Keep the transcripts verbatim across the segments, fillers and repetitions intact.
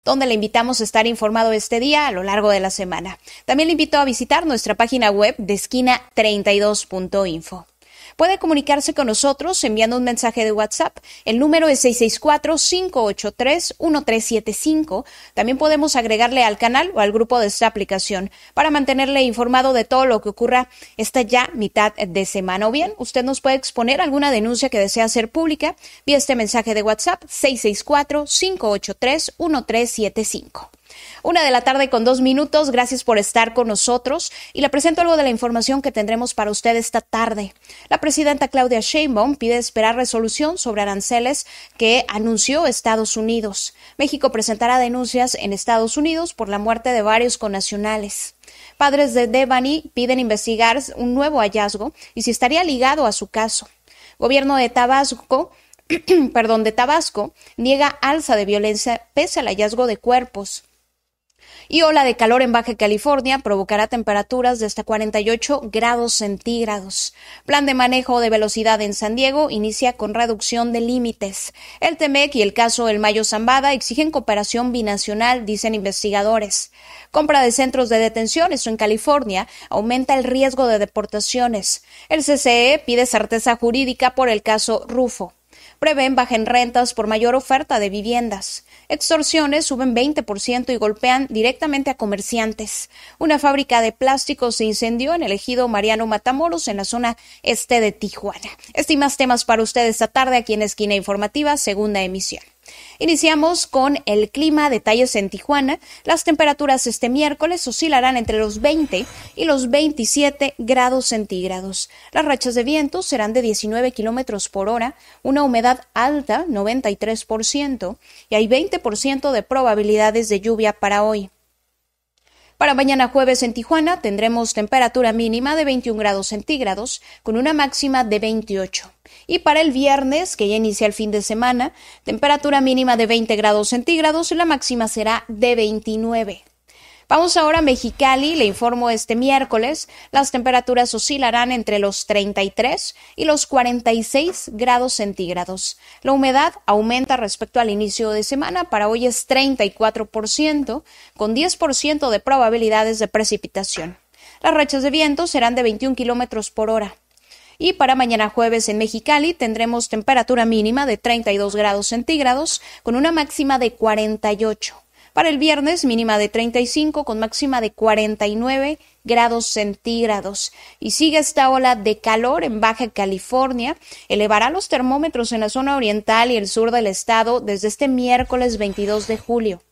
donde le invitamos a estar informado este día a lo largo de la semana. También le invito a visitar nuestra página web de esquina treinta y dos punto info. Puede comunicarse con nosotros enviando un mensaje de WhatsApp. El número es seis seis cuatro, cinco ocho tres, uno tres siete cinco. También podemos agregarle al canal o al grupo de esta aplicación para mantenerle informado de todo lo que ocurra esta ya mitad de semana. O bien, usted nos puede exponer alguna denuncia que desea hacer pública vía este mensaje de WhatsApp seis seis cuatro, cinco ocho tres, uno tres siete cinco. Una de la tarde con dos minutos, gracias por estar con nosotros y le presento algo de la información que tendremos para usted esta tarde. La presidenta Claudia Sheinbaum pide esperar resolución sobre aranceles que anunció Estados Unidos. México presentará denuncias en Estados Unidos por la muerte de varios connacionales. Padres de Devani piden investigar un nuevo hallazgo y si estaría ligado a su caso. Gobierno de Tabasco, perdón, de Tabasco niega alza de violencia pese al hallazgo de cuerpos. Y ola de calor en Baja California provocará temperaturas de hasta cuarenta y ocho grados centígrados. Plan de manejo de velocidad en San Diego inicia con reducción de límites. El Temec y el caso El Mayo Zambada exigen cooperación binacional, dicen investigadores. Compra de centros de detención, esto en California, aumenta el riesgo de deportaciones. El C C E pide certeza jurídica por el caso Rufo. Prevén bajen rentas por mayor oferta de viviendas. Extorsiones suben veinte por ciento y golpean directamente a comerciantes. Una fábrica de plásticos se incendió en el ejido Mariano Matamoros, en la zona este de Tijuana. Este y más temas para usted esta tarde aquí en Esquina Informativa, segunda emisión. Iniciamos con el clima, detalles en Tijuana. Las temperaturas este miércoles oscilarán entre los veinte y los veintisiete grados centígrados. Las rachas de viento serán de diecinueve kilómetros por hora, una humedad alta, noventa y tres por ciento, y hay veinte por ciento de probabilidades de lluvia para hoy. Para mañana jueves en Tijuana tendremos temperatura mínima de veintiún grados centígrados con una máxima de veintiocho. Y para el viernes, que ya inicia el fin de semana, temperatura mínima de veinte grados centígrados y la máxima será de veintinueve. Vamos ahora a Mexicali, le informo este miércoles, las temperaturas oscilarán entre los treinta y tres y los cuarenta y seis grados centígrados. La humedad aumenta respecto al inicio de semana, para hoy es treinta y cuatro por ciento, con diez por ciento de probabilidades de precipitación. Las rachas de viento serán de veintiún kilómetros por hora. Y para mañana jueves en Mexicali tendremos temperatura mínima de treinta y dos grados centígrados, con una máxima de cuarenta y ocho. Para el viernes, mínima de treinta y cinco con máxima de cuarenta y nueve grados centígrados. Y sigue esta ola de calor en Baja California. Elevará los termómetros en la zona oriental y el sur del estado desde este miércoles veintidós de julio.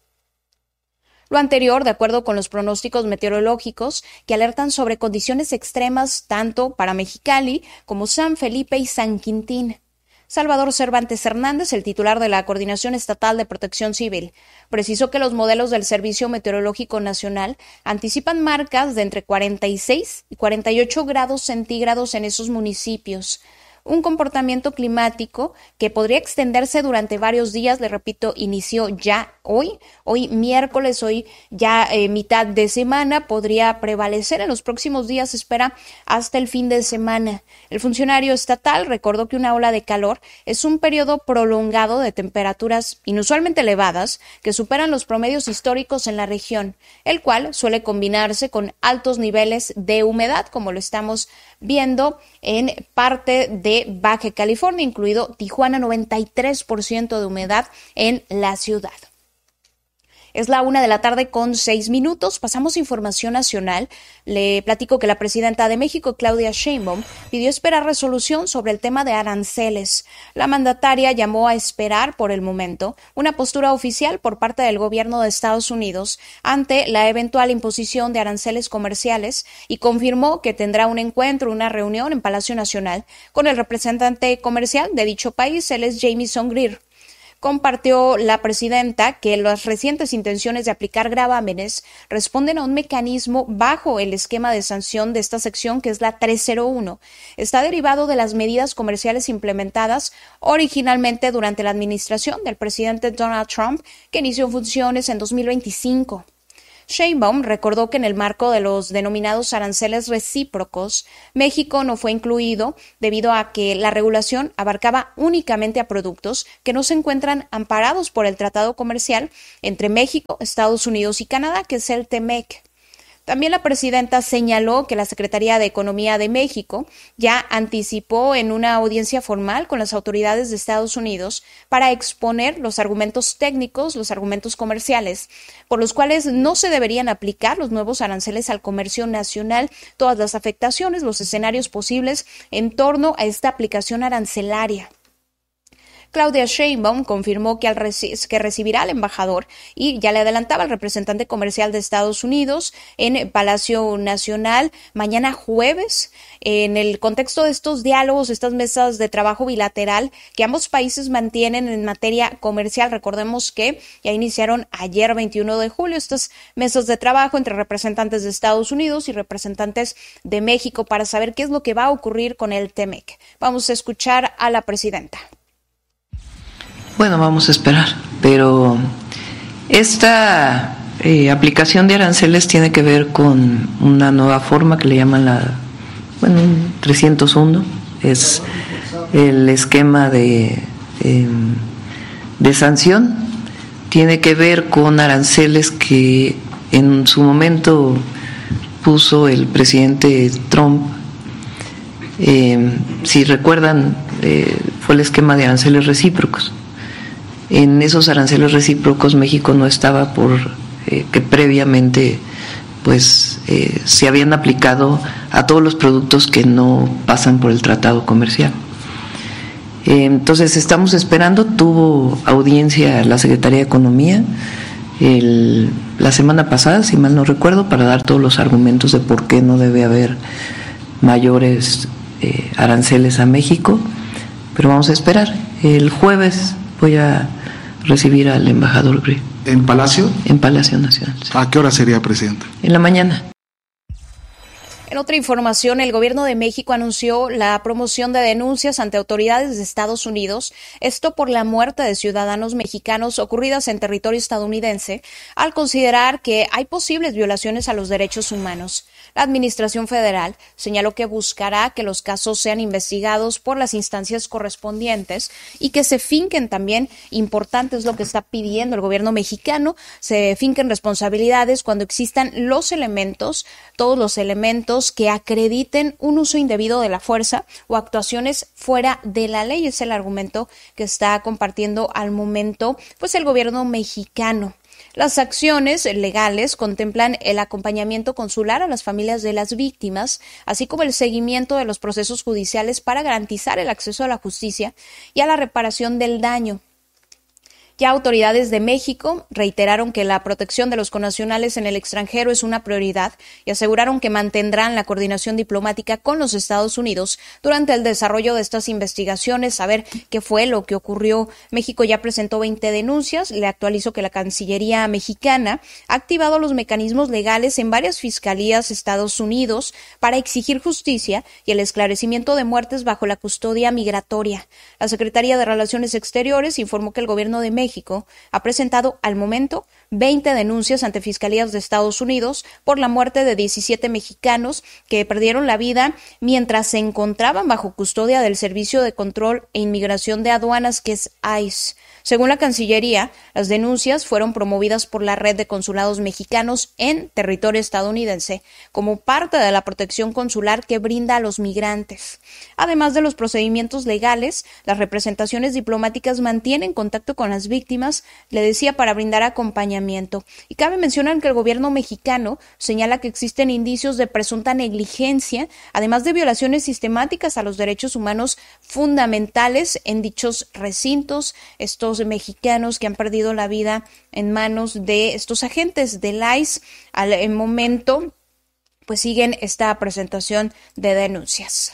Lo anterior, de acuerdo con los pronósticos meteorológicos que alertan sobre condiciones extremas tanto para Mexicali como San Felipe y San Quintín. Salvador Cervantes Hernández, el titular de la Coordinación Estatal de Protección Civil, precisó que los modelos del Servicio Meteorológico Nacional anticipan marcas de entre cuarenta y seis y cuarenta y ocho grados centígrados en esos municipios. Un comportamiento climático que podría extenderse durante varios días, le repito, inició ya hoy, hoy miércoles, hoy ya eh, mitad de semana, podría prevalecer en los próximos días, se espera hasta el fin de semana. El funcionario estatal recordó que una ola de calor es un periodo prolongado de temperaturas inusualmente elevadas que superan los promedios históricos en la región, el cual suele combinarse con altos niveles de humedad, como lo estamos viendo en parte de Baja California, incluido Tijuana, noventa y tres por ciento de humedad en la ciudad. Es la una de la tarde con seis minutos. Pasamos a información nacional. Le platico que la presidenta de México, Claudia Sheinbaum, pidió esperar resolución sobre el tema de aranceles. La mandataria llamó a esperar, por el momento, una postura oficial por parte del gobierno de Estados Unidos ante la eventual imposición de aranceles comerciales y confirmó que tendrá un encuentro, una reunión en Palacio Nacional con el representante comercial de dicho país, él es Jamieson Greer. Compartió la presidenta que las recientes intenciones de aplicar gravámenes responden a un mecanismo bajo el esquema de sanción de esta sección, que es la trescientos uno. Está derivado de las medidas comerciales implementadas originalmente durante la administración del presidente Donald Trump, que inició funciones en dos mil veinticinco. Sheinbaum recordó que en el marco de los denominados aranceles recíprocos, México no fue incluido debido a que la regulación abarcaba únicamente a productos que no se encuentran amparados por el Tratado Comercial entre México, Estados Unidos y Canadá, que es el T M E C. También la presidenta señaló que la Secretaría de Economía de México ya anticipó en una audiencia formal con las autoridades de Estados Unidos para exponer los argumentos técnicos, los argumentos comerciales, por los cuales no se deberían aplicar los nuevos aranceles al comercio nacional, todas las afectaciones, los escenarios posibles en torno a esta aplicación arancelaria. Claudia Sheinbaum confirmó que, al reci- que recibirá al embajador y ya le adelantaba al representante comercial de Estados Unidos en Palacio Nacional mañana jueves, en el contexto de estos diálogos, estas mesas de trabajo bilateral que ambos países mantienen en materia comercial. Recordemos que ya iniciaron ayer veintiuno de julio estas mesas de trabajo entre representantes de Estados Unidos y representantes de México para saber qué es lo que va a ocurrir con el T M E C. Vamos a escuchar a la presidenta. Bueno, vamos a esperar, pero esta eh, aplicación de aranceles tiene que ver con una nueva forma que le llaman la, bueno, trescientos uno, es el esquema de, eh, de sanción, tiene que ver con aranceles que en su momento puso el presidente Trump. Eh, si recuerdan, eh, fue el esquema de aranceles recíprocos. En esos aranceles recíprocos México no estaba por eh, que previamente pues eh, se habían aplicado a todos los productos que no pasan por el tratado comercial. Eh, entonces estamos esperando, tuvo audiencia la Secretaría de Economía el, la semana pasada, si mal no recuerdo, para dar todos los argumentos de por qué no debe haber mayores eh, aranceles a México, pero vamos a esperar. El jueves voy a recibir al embajador Gray. ¿En Palacio? En Palacio Nacional. Sí. ¿A qué hora sería, presidenta? En la mañana. En otra información, el gobierno de México anunció la promoción de denuncias ante autoridades de Estados Unidos, esto por la muerte de ciudadanos mexicanos ocurridas en territorio estadounidense, al considerar que hay posibles violaciones a los derechos humanos. La Administración Federal señaló que buscará que los casos sean investigados por las instancias correspondientes y que se finquen también, importante es lo que está pidiendo el gobierno mexicano, se finquen responsabilidades cuando existan los elementos, todos los elementos que acrediten un uso indebido de la fuerza o actuaciones fuera de la ley. Es el argumento que está compartiendo al momento pues el gobierno mexicano. Las acciones legales contemplan el acompañamiento consular a las familias de las víctimas, así como el seguimiento de los procesos judiciales para garantizar el acceso a la justicia y a la reparación del daño. Ya autoridades de México reiteraron que la protección de los connacionales en el extranjero es una prioridad y aseguraron que mantendrán la coordinación diplomática con los Estados Unidos durante el desarrollo de estas investigaciones, saber qué fue lo que ocurrió. México ya presentó veinte denuncias. Le actualizo que la Cancillería mexicana ha activado los mecanismos legales en varias fiscalías de Estados Unidos para exigir justicia y el esclarecimiento de muertes bajo la custodia migratoria. La Secretaría de Relaciones Exteriores informó que el gobierno de México México ha presentado al momento veinte denuncias ante fiscalías de Estados Unidos por la muerte de diecisiete mexicanos que perdieron la vida mientras se encontraban bajo custodia del Servicio de Control e Inmigración de Aduanas, que es I C E. Según la Cancillería, las denuncias fueron promovidas por la red de consulados mexicanos en territorio estadounidense como parte de la protección consular que brinda a los migrantes. Además de los procedimientos legales, las representaciones diplomáticas mantienen contacto con las víctimas, le decía, para brindar acompañamiento. Y cabe mencionar que el gobierno mexicano señala que existen indicios de presunta negligencia, además de violaciones sistemáticas a los derechos humanos fundamentales en dichos recintos. Estos mexicanos que han perdido la vida en manos de estos agentes del I C E al momento, pues siguen esta presentación de denuncias.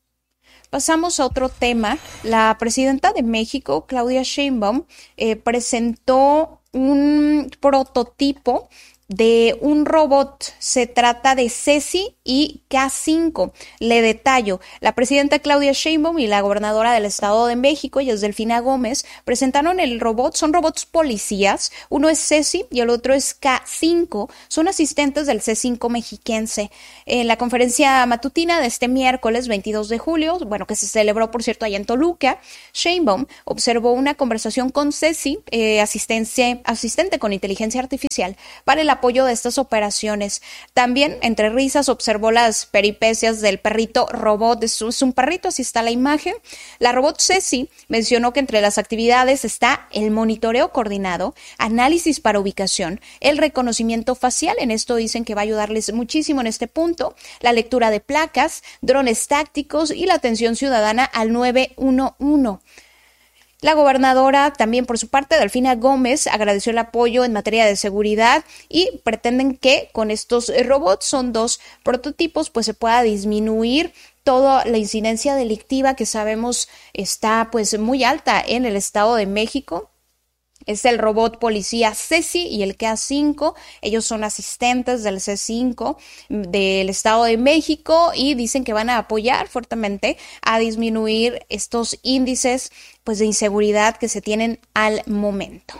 Pasamos a otro tema. La presidenta de México, Claudia Sheinbaum, eh, presentó un prototipo de un robot. Se trata de Ceci y K cinco. Le detallo. La presidenta Claudia Sheinbaum y la gobernadora del Estado de México, ella es Delfina Gómez, presentaron el robot. Son robots policías. Uno es Ceci y el otro es K cinco. Son asistentes del C cinco mexiquense. En la conferencia matutina de este miércoles veintidós de julio, bueno, que se celebró, por cierto, allá en Toluca, Sheinbaum observó una conversación con Ceci, eh, asistente, asistente con inteligencia artificial, para el apoyo de estas operaciones. También, entre risas, observó las peripecias del perrito robot. Es un perrito, así está la imagen. La robot Ceci mencionó que entre las actividades está el monitoreo coordinado, análisis para ubicación, el reconocimiento facial. En esto dicen que va a ayudarles muchísimo en este punto, la lectura de placas, drones tácticos y la atención ciudadana al nueve uno uno. La gobernadora también, por su parte, Delfina Gómez, agradeció el apoyo en materia de seguridad y pretenden que con estos robots, son dos prototipos, pues se pueda disminuir toda la incidencia delictiva que sabemos está pues muy alta en el Estado de México. Es el robot policía Ceci y el K cinco. Ellos son asistentes del C cinco del Estado de México y dicen que van a apoyar fuertemente a disminuir estos índices pues, de inseguridad que se tienen al momento.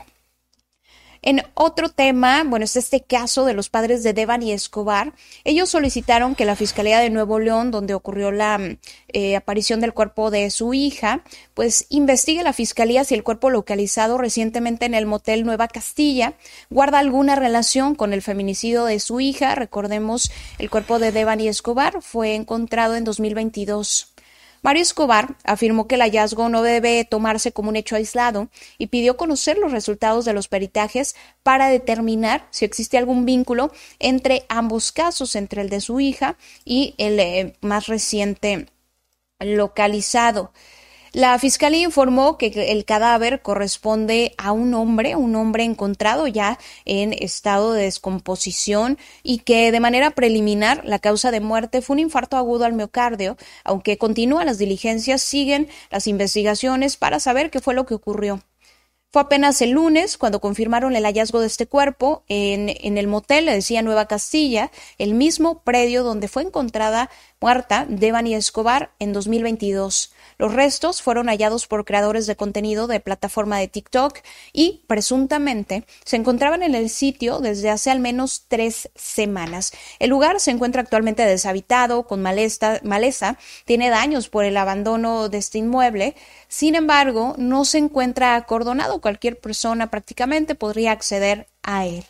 En otro tema, bueno, es este caso de los padres de Devani Escobar. Ellos solicitaron que la Fiscalía de Nuevo León, donde ocurrió la eh, aparición del cuerpo de su hija, pues investigue la Fiscalía si el cuerpo localizado recientemente en el motel Nueva Castilla guarda alguna relación con el feminicidio de su hija. Recordemos, el cuerpo de Devani Escobar fue encontrado en dos mil veintidós. Mario Escobar afirmó que el hallazgo no debe tomarse como un hecho aislado y pidió conocer los resultados de los peritajes para determinar si existe algún vínculo entre ambos casos, entre el de su hija y el eh, más reciente localizado. La fiscalía informó que el cadáver corresponde a un hombre, un hombre encontrado ya en estado de descomposición y que de manera preliminar la causa de muerte fue un infarto agudo al miocardio, aunque continúan las diligencias, siguen las investigaciones para saber qué fue lo que ocurrió. Fue apenas el lunes cuando confirmaron el hallazgo de este cuerpo en, en el motel, le decía Nueva Castilla, el mismo predio donde fue encontrada muerta Devani Escobar en dos mil veintidós. Los restos fueron hallados por creadores de contenido de plataforma de TikTok y presuntamente se encontraban en el sitio desde hace al menos tres semanas. El lugar se encuentra actualmente deshabitado, con maleza, maleza, tiene daños por el abandono de este inmueble. Sin embargo, no se encuentra acordonado. Cualquier persona prácticamente podría acceder a él.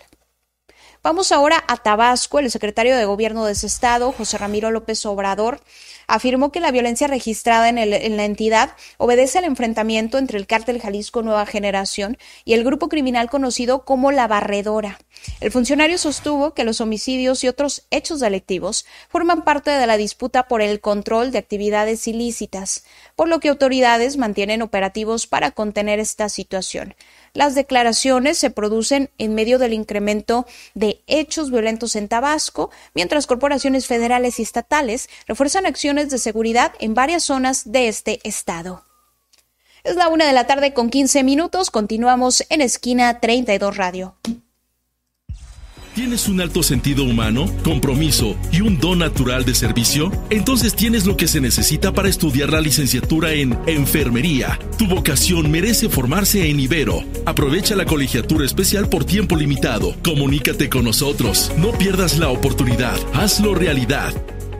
Vamos ahora a Tabasco. El secretario de Gobierno de ese estado, José Ramiro López Obrador, afirmó que la violencia registrada en, el, en la entidad obedece al enfrentamiento entre el cártel Jalisco Nueva Generación y el grupo criminal conocido como La Barredora. El funcionario sostuvo que los homicidios y otros hechos delictivos forman parte de la disputa por el control de actividades ilícitas, por lo que autoridades mantienen operativos para contener esta situación. Las declaraciones se producen en medio del incremento de hechos violentos en Tabasco, mientras corporaciones federales y estatales refuerzan acciones de seguridad en varias zonas de este estado. Es la una de la tarde con quince minutos. Continuamos en Esquina treinta y dos Radio. ¿Tienes un alto sentido humano, compromiso y un don natural de servicio? Entonces tienes lo que se necesita para estudiar la licenciatura en Enfermería. Tu vocación merece formarse en Ibero. Aprovecha la colegiatura especial por tiempo limitado. Comunícate con nosotros. No pierdas la oportunidad. Hazlo realidad.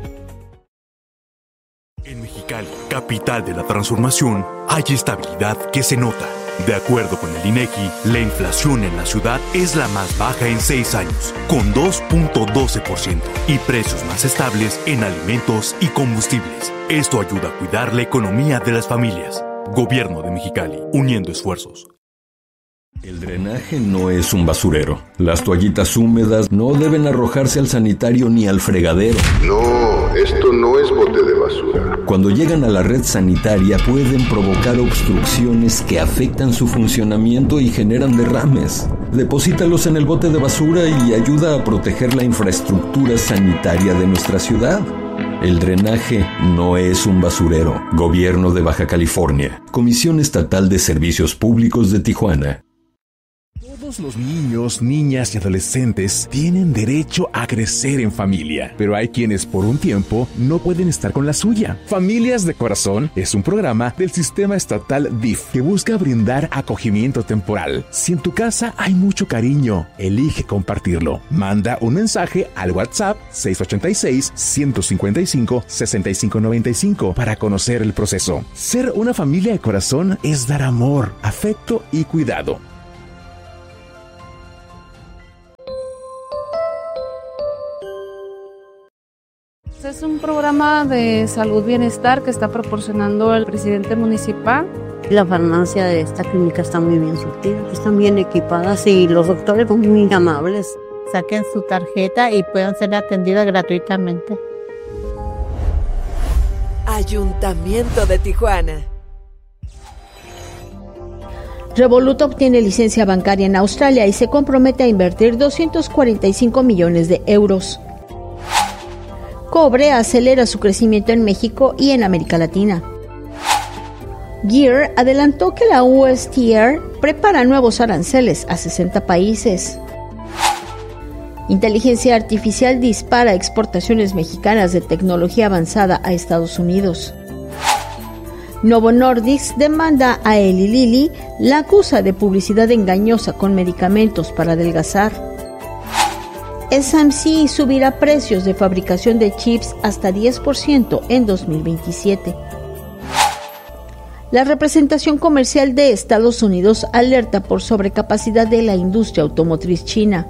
En Mexicali, capital de la transformación, hay estabilidad que se nota. De acuerdo con el INEGI, la inflación en la ciudad es la más baja en seis años, con dos punto doce por ciento, y precios más estables en alimentos y combustibles. Esto ayuda a cuidar la economía de las familias. Gobierno de Mexicali, uniendo esfuerzos. El drenaje no es un basurero. Las toallitas húmedas no deben arrojarse al sanitario ni al fregadero. No, esto no es bote de basura. Cuando llegan a la red sanitaria pueden provocar obstrucciones que afectan su funcionamiento y generan derrames. Deposítalos en el bote de basura y ayuda a proteger la infraestructura sanitaria de nuestra ciudad. El drenaje no es un basurero. Gobierno de Baja California. Comisión Estatal de Servicios Públicos de Tijuana. Todos los niños, niñas y adolescentes tienen derecho a crecer en familia, pero hay quienes por un tiempo no pueden estar con la suya. Familias de Corazón es un programa del sistema estatal D I F que busca brindar acogimiento temporal. Si en tu casa hay mucho cariño, elige compartirlo. Manda un mensaje al WhatsApp seis ocho seis, uno cinco cinco, seis cinco nueve cinco para conocer el proceso. Ser una familia de corazón es dar amor, afecto y cuidado. Es un programa de salud bienestar que está proporcionando el presidente municipal. La farmacia de esta clínica está muy bien surtida, están bien equipadas y los doctores son muy amables. Saquen su tarjeta y puedan ser atendidas gratuitamente. Ayuntamiento de Tijuana. Revolut obtiene licencia bancaria en Australia y se compromete a invertir doscientos cuarenta y cinco millones de euros. Cobre acelera su crecimiento en México y en América Latina. Gear adelantó que la U S T R prepara nuevos aranceles a sesenta países. Inteligencia artificial dispara exportaciones mexicanas de tecnología avanzada a Estados Unidos. Novo Nordisk demanda a Eli Lilly, la acusa de publicidad engañosa con medicamentos para adelgazar. S M C subirá precios de fabricación de chips hasta diez por ciento en dos mil veintisiete. La representación comercial de Estados Unidos alerta por sobrecapacidad de la industria automotriz china.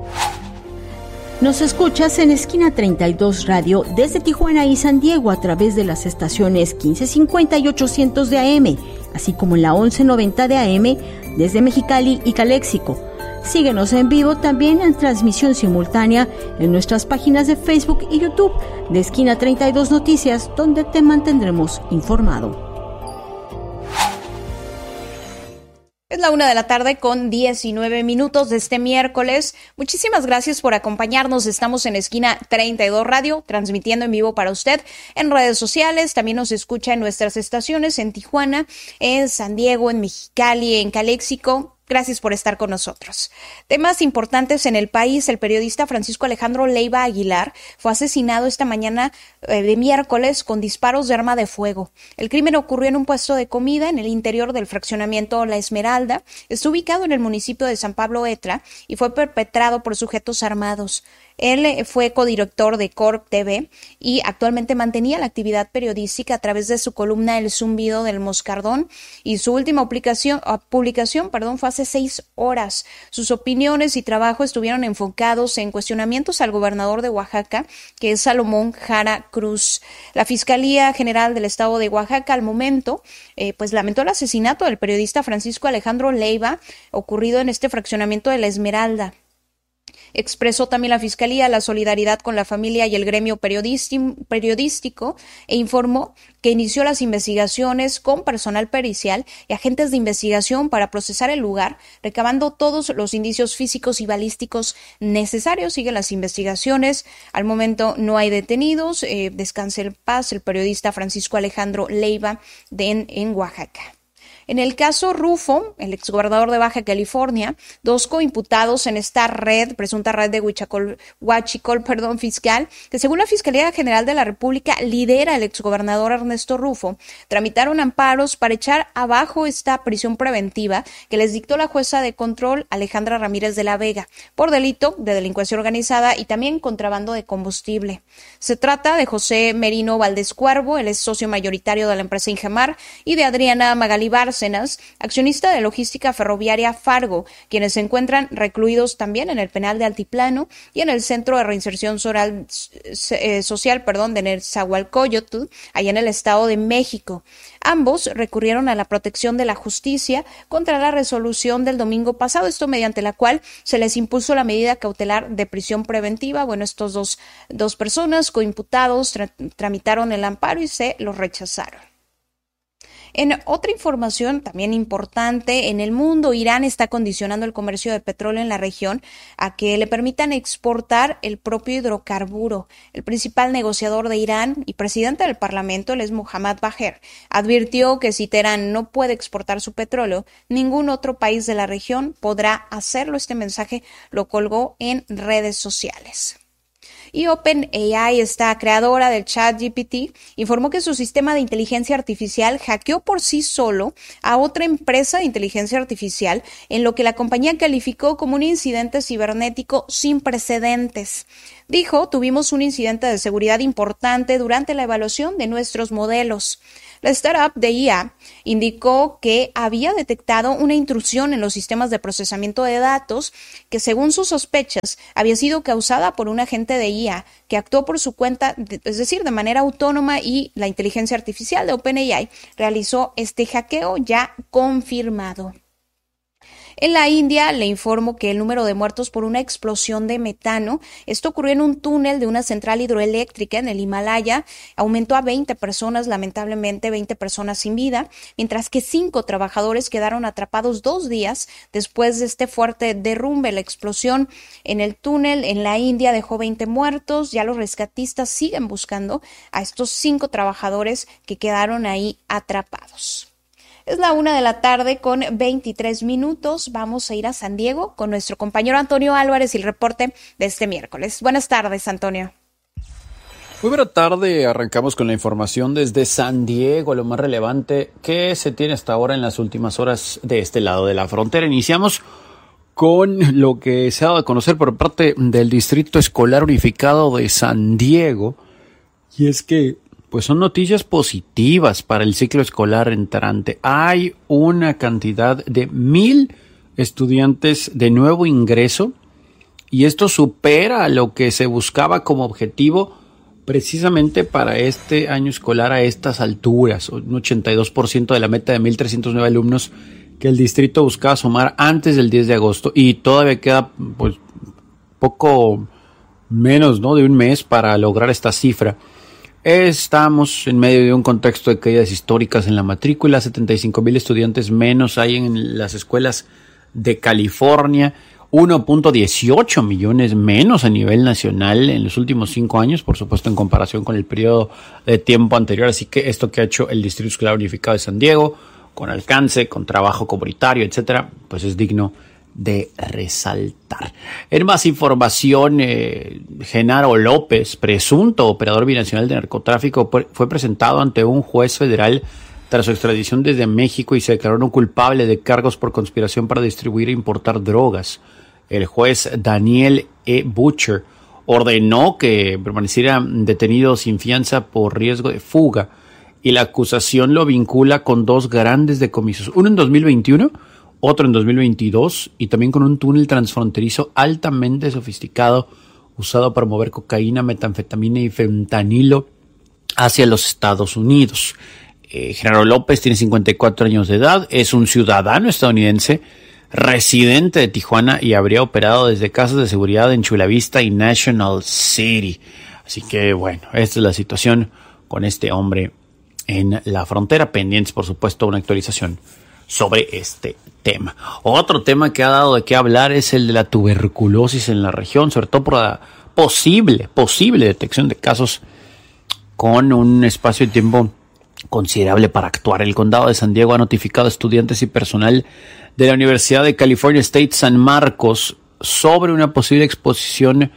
Nos escuchas en Esquina treinta y dos Radio desde Tijuana y San Diego a través de las estaciones quince cincuenta y ochocientos de A M, así como en la once noventa de A M desde Mexicali y Caléxico. Síguenos en vivo también en transmisión simultánea en nuestras páginas de Facebook y YouTube de Esquina treinta y dos Noticias, donde te mantendremos informado. Es la una de la tarde con diecinueve minutos de este miércoles. Muchísimas gracias por acompañarnos. Estamos en Esquina treinta y dos Radio, transmitiendo en vivo para usted en redes sociales. También nos escucha en nuestras estaciones en Tijuana, en San Diego, en Mexicali, en Caléxico. Gracias por estar con nosotros. Temas importantes en el país. El periodista Francisco Alejandro Leiva Aguilar fue asesinado esta mañana eh, de miércoles con disparos de arma de fuego. El crimen ocurrió en un puesto de comida en el interior del fraccionamiento La Esmeralda. Está ubicado en el municipio de San Pablo Etla y fue perpetrado por sujetos armados. Él fue codirector de Corp T V y actualmente mantenía la actividad periodística a través de su columna El Zumbido del Moscardón, y su última publicación, publicación perdón, fue hace seis horas. Sus opiniones y trabajo estuvieron enfocados en cuestionamientos al gobernador de Oaxaca, que es Salomón Jara Cruz. La Fiscalía General del Estado de Oaxaca al momento eh, pues lamentó el asesinato del periodista Francisco Alejandro Leiva ocurrido en este fraccionamiento de La Esmeralda. Expresó también la Fiscalía la solidaridad con la familia y el gremio periodístico e informó que inició las investigaciones con personal pericial y agentes de investigación para procesar el lugar, recabando todos los indicios físicos y balísticos necesarios. Siguen las investigaciones. Al momento no hay detenidos. Eh, descanse en paz el periodista Francisco Alejandro Leiva de en, en Oaxaca. En el caso Rufo, el exgobernador de Baja California, dos coimputados en esta red, presunta red de Huichacol, Huachicol, perdón, fiscal, que según la Fiscalía General de la República lidera el exgobernador Ernesto Rufo, tramitaron amparos para echar abajo esta prisión preventiva que les dictó la jueza de control Alejandra Ramírez de la Vega por delito de delincuencia organizada y también contrabando de combustible. Se trata de José Merino Valdés Cuervo, él es socio mayoritario de la empresa Ingemar, y de Adriana Magalí Bárcenas, accionista de logística ferroviaria Fargo, quienes se encuentran recluidos también en el penal de Altiplano y en el Centro de Reinserción Social, eh, social perdón, de Nezahualcóyotl, allá en el Estado de México. Ambos recurrieron a la protección de la justicia contra la resolución del domingo pasado, esto mediante la cual se les impuso la medida cautelar de prisión preventiva. Bueno, estos dos, dos personas coimputados tra- tramitaron el amparo y se los rechazaron. En otra información también importante, en el mundo, Irán está condicionando el comercio de petróleo en la región a que le permitan exportar el propio hidrocarburo. El principal negociador de Irán y presidente del Parlamento, él es Mohammad Bagher, advirtió que si Teherán no puede exportar su petróleo, ningún otro país de la región podrá hacerlo. Este mensaje lo colgó en redes sociales. Y OpenAI, esta creadora del ChatGPT, informó que su sistema de inteligencia artificial hackeó por sí solo a otra empresa de inteligencia artificial, en lo que la compañía calificó como un incidente cibernético sin precedentes. Dijo, tuvimos un incidente de seguridad importante durante la evaluación de nuestros modelos. La startup de I A indicó que había detectado una intrusión en los sistemas de procesamiento de datos que, según sus sospechas, había sido causada por un agente de I A que actuó por su cuenta, es decir, de manera autónoma, y la inteligencia artificial de OpenAI realizó este hackeo ya confirmado. En la India, le informo que el número de muertos por una explosión de metano, esto ocurrió en un túnel de una central hidroeléctrica en el Himalaya, aumentó a veinte personas, lamentablemente veinte personas sin vida, mientras que cinco trabajadores quedaron atrapados dos días después de este fuerte derrumbe. La explosión en el túnel en la India dejó veinte muertos. Ya los rescatistas siguen buscando a estos cinco trabajadores que quedaron ahí atrapados. Es la una de la tarde con veintitrés minutos. Vamos a ir a San Diego con nuestro compañero Antonio Álvarez y el reporte de este miércoles. Buenas tardes, Antonio. Muy buena tarde. Arrancamos con la información desde San Diego, lo más relevante que se tiene hasta ahora en las últimas horas de este lado de la frontera. Iniciamos con lo que se ha dado a conocer por parte del Distrito Escolar Unificado de San Diego, y es que pues son noticias positivas para el ciclo escolar entrante. Hay una cantidad de mil estudiantes de nuevo ingreso, y esto supera lo que se buscaba como objetivo precisamente para este año escolar a estas alturas. Un ochenta y dos por ciento de la meta de mil trescientos nueve alumnos que el distrito buscaba sumar antes del diez de agosto, y todavía queda pues poco menos, ¿no?, de un mes para lograr esta cifra. Estamos en medio de un contexto de caídas históricas en la matrícula. setenta y cinco mil estudiantes menos hay en las escuelas de California, uno punto dieciocho millones menos a nivel nacional en los últimos cinco años, por supuesto en comparación con el periodo de tiempo anterior. Así que esto que ha hecho el Distrito Escolar Unificado de San Diego, con alcance, con trabajo comunitario, etcétera, pues es digno de resaltar. En más información, eh, Genaro López, presunto operador binacional de narcotráfico, fue presentado ante un juez federal tras su extradición desde México y se declaró no culpable de cargos por conspiración para distribuir e importar drogas. El juez Daniel E. Butcher ordenó que permaneciera detenido sin fianza por riesgo de fuga, y la acusación lo vincula con dos grandes decomisos, uno en dos mil veintiuno, otro en dos mil veintidós, y también con un túnel transfronterizo altamente sofisticado usado para mover cocaína, metanfetamina y fentanilo hacia los Estados Unidos. Eh, Genaro López tiene cincuenta y cuatro años de edad, es un ciudadano estadounidense, residente de Tijuana, y habría operado desde casas de seguridad en Chula Vista y National City. Así que bueno, esta es la situación con este hombre en la frontera, pendientes por supuesto una actualización sobre este tema. Otro tema que ha dado de qué hablar es el de la tuberculosis en la región, sobre todo por la posible, posible detección de casos con un espacio de tiempo considerable para actuar. El condado de San Diego ha notificado a estudiantes y personal de la Universidad de California State San Marcos sobre una posible exposición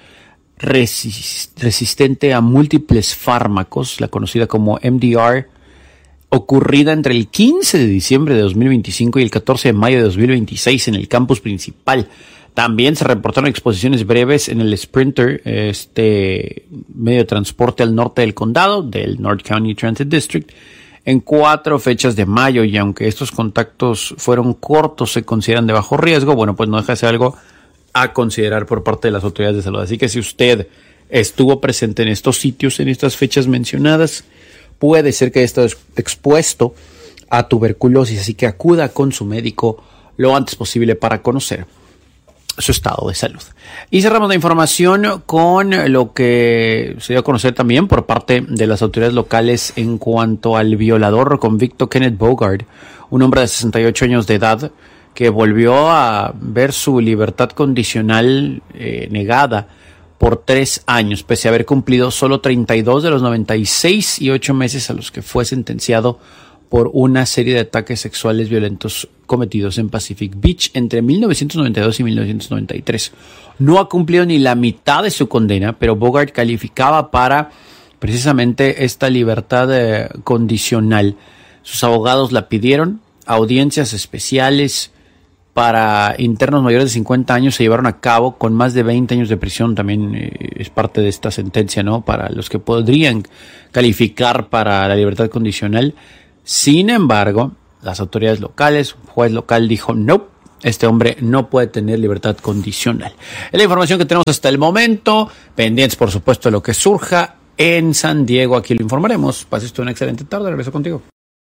resist- resistente a múltiples fármacos, la conocida como M D R, ocurrida entre el quince de diciembre de dos mil veinticinco y el catorce de mayo de dos mil veintiséis en el campus principal. También se reportaron exposiciones breves en el Sprinter, este medio de transporte al norte del condado, del North County Transit District, en cuatro fechas de mayo, y aunque estos contactos fueron cortos, se consideran de bajo riesgo. Bueno, pues no deja de ser algo a considerar por parte de las autoridades de salud. Así que si usted estuvo presente en estos sitios, en estas fechas mencionadas, puede ser que haya estado expuesto a tuberculosis, así que acuda con su médico lo antes posible para conocer su estado de salud. Y cerramos la información con lo que se dio a conocer también por parte de las autoridades locales en cuanto al violador convicto Kenneth Bogard, un hombre de sesenta y ocho años de edad que volvió a ver su libertad condicional eh, negada por tres años, pese a haber cumplido solo treinta y dos de los noventa y seis y ocho meses a los que fue sentenciado por una serie de ataques sexuales violentos cometidos en Pacific Beach entre mil novecientos noventa y dos y mil novecientos noventa y tres. No ha cumplido ni la mitad de su condena, pero Bogard calificaba para precisamente esta libertad eh, condicional. Sus abogados la pidieron, audiencias especiales para internos mayores de cincuenta años se llevaron a cabo con más de veinte años de prisión. También eh, es parte de esta sentencia, ¿no? Para los que podrían calificar para la libertad condicional. Sin embargo, las autoridades locales, un juez local dijo no, este hombre no puede tener libertad condicional. Es la información que tenemos hasta el momento, pendientes por supuesto de lo que surja en San Diego, aquí lo informaremos. Pases tú una excelente tarde, regreso contigo.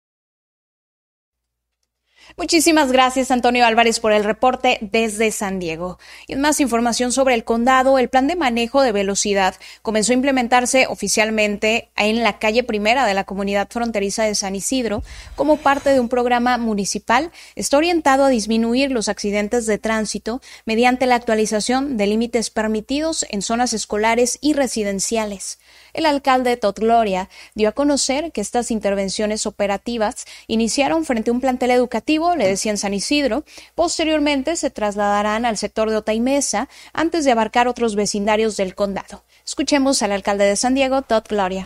Muchísimas gracias, Antonio Álvarez, por el reporte desde San Diego. Y en más información sobre el condado, el plan de manejo de velocidad comenzó a implementarse oficialmente en la calle primera de la comunidad fronteriza de San Isidro como parte de un programa municipal. Está orientado a disminuir los accidentes de tránsito mediante la actualización de límites permitidos en zonas escolares y residenciales. El alcalde Todd Gloria dio a conocer que estas intervenciones operativas iniciaron frente a un plantel educativo, le decía en San Isidro, posteriormente se trasladarán al sector de Otaimesa antes de abarcar otros vecindarios del condado. Escuchemos al alcalde de San Diego, Todd Gloria.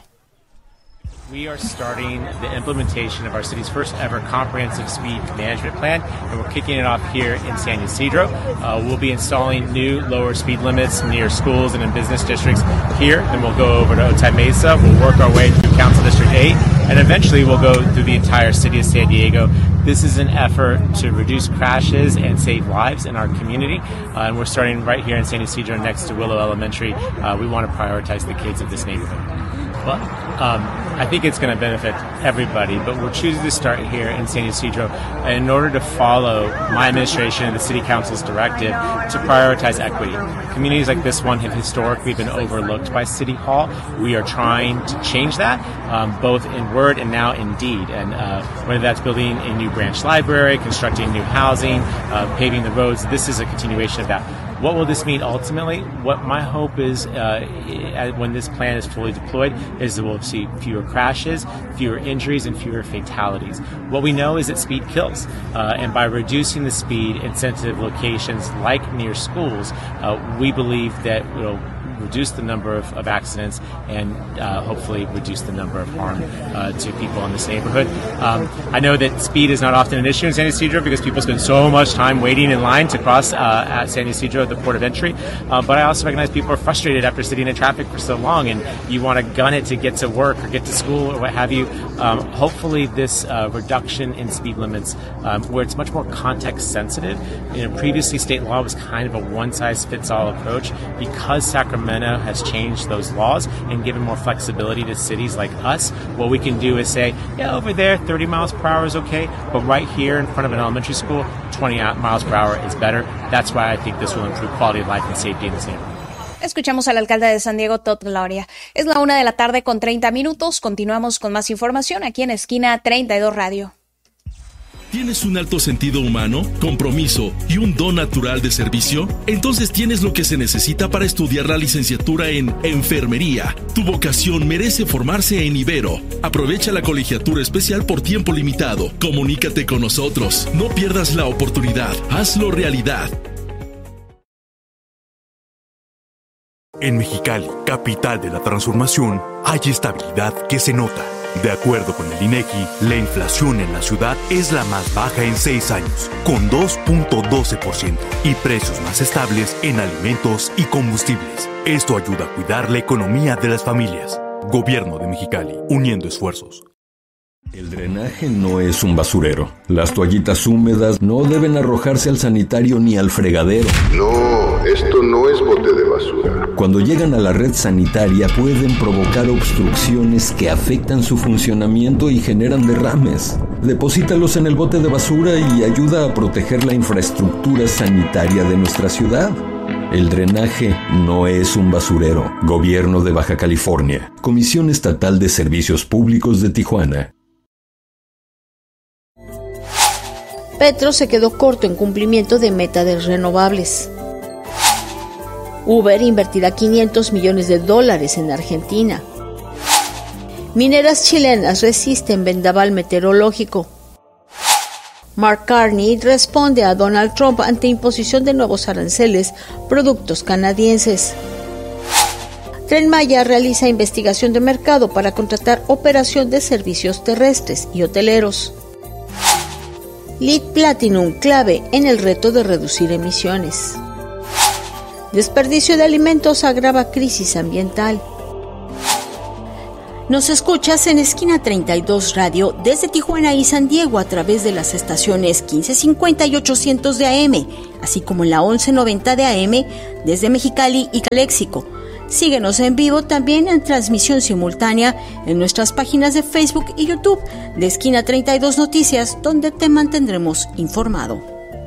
We are starting the implementation of our city's first ever comprehensive speed management plan, and we're kicking it off here in San Ysidro. Uh, we'll be installing new lower speed limits near schools and in business districts here, then we'll go over to Otay Mesa, we'll work our way through Council District eight, and eventually we'll go through the entire city of San Diego. This is an effort to reduce crashes and save lives in our community, uh, and we're starting right here in San Ysidro next to Willow Elementary. Uh, we want to prioritize the kids of this neighborhood. Well, um, I think it's going to benefit everybody, but we're choosing to start here in San Ysidro in order to follow my administration and the City Council's directive to prioritize equity. Communities like this one have historically been overlooked by City Hall. We are trying to change that, um, both in word and now in deed, and uh, whether that's building a new branch library, constructing new housing, uh, paving the roads, this is a continuation of that. What will this mean ultimately? What my hope is uh, when this plan is fully deployed is that we'll see fewer crashes, fewer injuries, and fewer fatalities. What we know is that speed kills, uh, and by reducing the speed in sensitive locations like near schools, uh, we believe that we'll reduce the number of, of accidents and uh, hopefully reduce the number of harm uh, to people in this neighborhood. Um, I know that speed is not often an issue in San Ysidro because people spend so much time waiting in line to cross uh, at San Ysidro at the port of entry, uh, but I also recognize people are frustrated after sitting in traffic for so long and you want to gun it to get to work or get to school or what have you. Um, hopefully this uh, reduction in speed limits um, where it's much more context sensitive. You know, previously state law was kind of a one-size-fits-all approach. Because Sacramento has changed those laws and given more flexibility to cities like us, what we can do is say, yeah, over there thirty miles per hour is okay, but right here in front of an elementary school, twenty miles per hour is better. That's why I think this will improve quality of life and safety in this neighborhood. Escuchamos al alcalde de San Diego, Todd Gloria. Es la una de la tarde con treinta minutos. Continuamos con más información aquí en Esquina treinta y dos Radio. ¿Tienes un alto sentido humano, compromiso y un don natural de servicio? Entonces tienes lo que se necesita para estudiar la licenciatura en Enfermería. Tu vocación merece formarse en Ibero. Aprovecha la colegiatura especial por tiempo limitado. Comunícate con nosotros. No pierdas la oportunidad. Hazlo realidad. En Mexicali, capital de la transformación, hay estabilidad que se nota. De acuerdo con el INEGI, la inflación en la ciudad es la más baja en seis años, con dos punto doce por ciento, y precios más estables en alimentos y combustibles. Esto ayuda a cuidar la economía de las familias. Gobierno de Mexicali, uniendo esfuerzos. El drenaje no es un basurero. Las toallitas húmedas no deben arrojarse al sanitario ni al fregadero. No, esto no es bote de basura. Cuando llegan a la red sanitaria pueden provocar obstrucciones que afectan su funcionamiento y generan derrames. Deposítalos en el bote de basura y ayuda a proteger la infraestructura sanitaria de nuestra ciudad. El drenaje no es un basurero. Gobierno de Baja California. Comisión Estatal de Servicios Públicos de Tijuana. Petro se quedó corto en cumplimiento de meta de renovables. Uber invertirá quinientos millones de dólares en Argentina. Mineras chilenas resisten vendaval meteorológico. Mark Carney responde a Donald Trump ante imposición de nuevos aranceles productos canadienses. Tren Maya realiza investigación de mercado para contratar operación de servicios terrestres y hoteleros. Lead Platinum clave en el reto de reducir emisiones. Desperdicio de alimentos agrava crisis ambiental. Nos escuchas en Esquina treinta y dos Radio desde Tijuana y San Diego a través de las estaciones quince cincuenta y ochocientos de A M, así como en la once noventa de A M desde Mexicali y Calexico. Síguenos en vivo también en transmisión simultánea en nuestras páginas de Facebook y YouTube de Esquina treinta y dos Noticias, donde te mantendremos informado.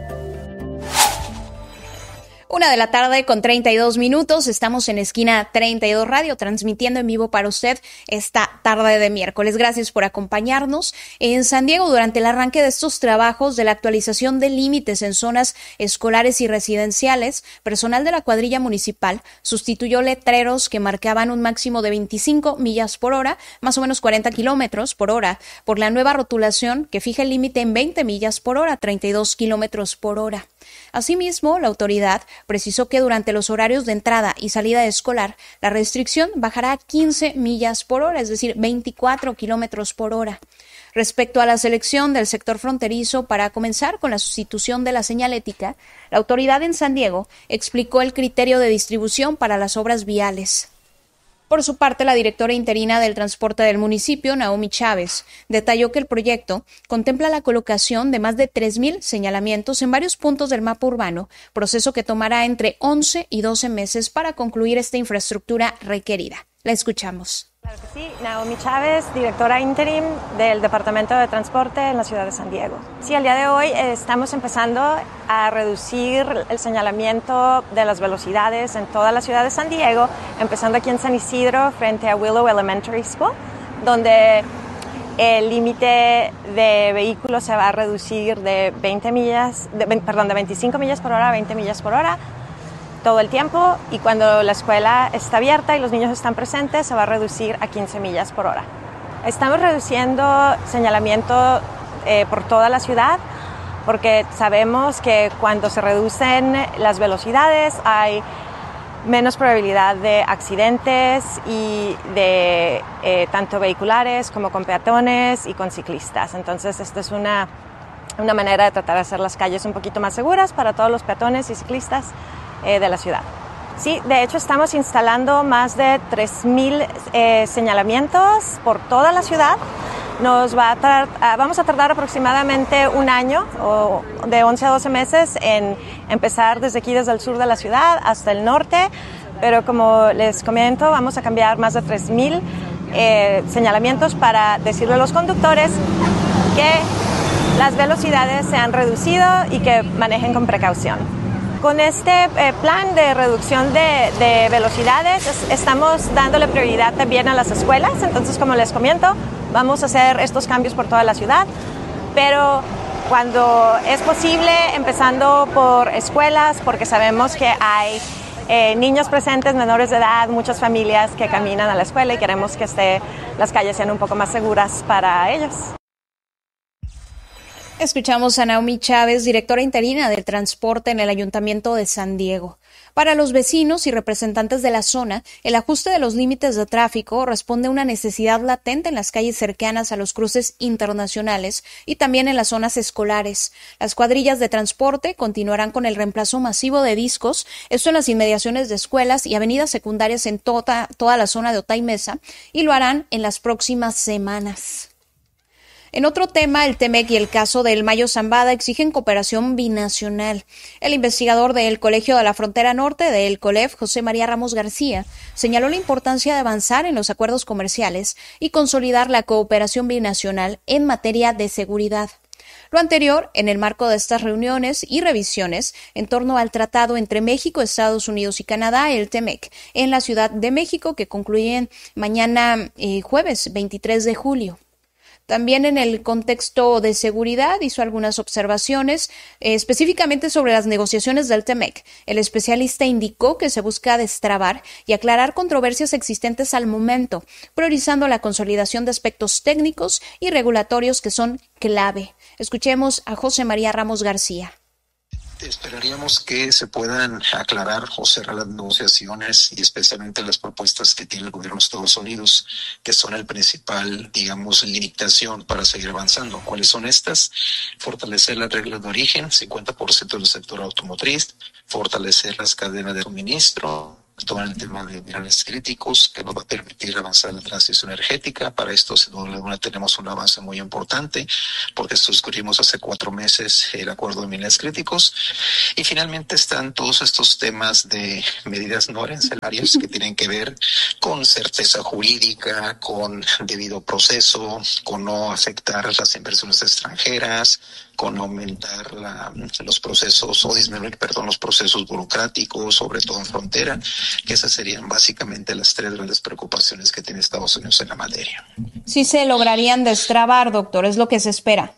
Una de la tarde con treinta y dos minutos, estamos en Esquina treinta y dos Radio, transmitiendo en vivo para usted esta tarde de miércoles. Gracias por acompañarnos. En San Diego, durante el arranque de estos trabajos de la actualización de límites en zonas escolares y residenciales, personal de la cuadrilla municipal sustituyó letreros que marcaban un máximo de veinticinco millas por hora, más o menos cuarenta kilómetros por hora, por la nueva rotulación que fija el límite en veinte millas por hora, treinta y dos kilómetros por hora. Asimismo, la autoridad precisó que durante los horarios de entrada y salida escolar, la restricción bajará a quince millas por hora, es decir, veinticuatro kilómetros por hora. Respecto a la selección del sector fronterizo para comenzar con la sustitución de la señalética, la autoridad en San Diego explicó el criterio de distribución para las obras viales. Por su parte, la directora interina del transporte del municipio, Naomi Chávez, detalló que el proyecto contempla la colocación de más de tres mil señalamientos en varios puntos del mapa urbano, proceso que tomará entre once y doce meses para concluir esta infraestructura requerida. La escuchamos. Claro que sí, Naomi Chávez, directora interim del Departamento de Transporte en la ciudad de San Diego. Sí, el día de hoy eh, estamos empezando a reducir el señalamiento de las velocidades en toda la ciudad de San Diego, empezando aquí en San Isidro frente a Willow Elementary School, donde el límite de vehículos se va a reducir de veinte millas, de, perdón, de veinticinco millas por hora a veinte millas por hora. Todo el tiempo, y cuando la escuela está abierta y los niños están presentes se va a reducir a quince millas por hora. Estamos reduciendo señalamiento eh, por toda la ciudad porque sabemos que cuando se reducen las velocidades hay menos probabilidad de accidentes y de eh, tanto vehiculares como con peatones y con ciclistas. Entonces esta es una, una manera de tratar de hacer las calles un poquito más seguras para todos los peatones y ciclistas Eh, de la ciudad. Sí, de hecho estamos instalando más de tres mil eh, señalamientos por toda la ciudad. Nos va a tar- vamos a tardar aproximadamente un año o de once a doce meses en empezar desde aquí, desde el sur de la ciudad hasta el norte, pero como les comento, vamos a cambiar más de tres mil eh, señalamientos para decirle a los conductores que las velocidades se han reducido y que manejen con precaución. Con este eh, plan de reducción de, de velocidades es, estamos dándole prioridad también a las escuelas. Entonces, como les comento, vamos a hacer estos cambios por toda la ciudad, pero cuando es posible, empezando por escuelas, porque sabemos que hay eh, niños presentes, menores de edad, muchas familias que caminan a la escuela y queremos que esté, las calles sean un poco más seguras para ellos. Escuchamos a Naomi Chávez, directora interina del transporte en el Ayuntamiento de San Diego. Para los vecinos y representantes de la zona, el ajuste de los límites de tráfico responde a una necesidad latente en las calles cercanas a los cruces internacionales y también en las zonas escolares. Las cuadrillas de transporte continuarán con el reemplazo masivo de discos, esto en las inmediaciones de escuelas y avenidas secundarias en toda, toda la zona de Otay Mesa, y lo harán en las próximas semanas. En otro tema, el Temec y el caso del Mayo Zambada exigen cooperación binacional. El investigador del Colegio de la Frontera Norte del COLEF, José María Ramos García, señaló la importancia de avanzar en los acuerdos comerciales y consolidar la cooperación binacional en materia de seguridad. Lo anterior en el marco de estas reuniones y revisiones en torno al tratado entre México, Estados Unidos y Canadá, el Temec, en la Ciudad de México, que concluyen mañana eh, jueves veintitrés de julio. También en el contexto de seguridad hizo algunas observaciones eh, específicamente sobre las negociaciones del Temec. El especialista indicó que se busca destrabar y aclarar controversias existentes al momento, priorizando la consolidación de aspectos técnicos y regulatorios que son clave. Escuchemos a José María Ramos García. Esperaríamos que se puedan aclarar o cerrar las negociaciones y especialmente las propuestas que tiene el gobierno de Estados Unidos, que son el principal, digamos, limitación para seguir avanzando. ¿Cuáles son estas? Fortalecer las reglas de origen, cincuenta por ciento del sector automotriz, fortalecer las cadenas de suministro, todo el tema de minerales críticos que nos va a permitir avanzar en la transición energética. Para esto, sin duda alguna, tenemos un avance muy importante porque suscribimos hace cuatro meses el acuerdo de minerales críticos. Y finalmente están todos estos temas de medidas no arancelarias que tienen que ver con certeza jurídica, con debido proceso, con no afectar las inversiones extranjeras, con aumentar la, los procesos o disminuir, perdón, los procesos burocráticos, sobre todo en frontera, que esas serían básicamente las tres grandes preocupaciones que tiene Estados Unidos en la materia. Sí se lograrían destrabar, doctor, es lo que se espera.